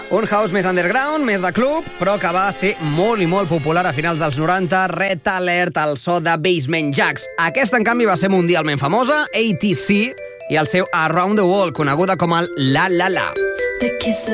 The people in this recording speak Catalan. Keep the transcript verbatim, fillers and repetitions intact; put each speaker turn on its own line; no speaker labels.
Un house més underground, més de club, però que va ser molt i molt popular a finals dels noranta, Red Alert, el so de Basement Jaxx. Aquesta, en canvi, va ser mundialment famosa, A T C, i el seu Around the World, coneguda com el La La La.